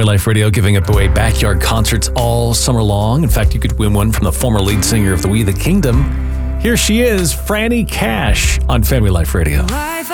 Family Life Radio giving away backyard concerts all summer long. In fact, you could win one from the former lead singer of the We the Kingdom. Here she is, Franny Cash on Family Life Radio.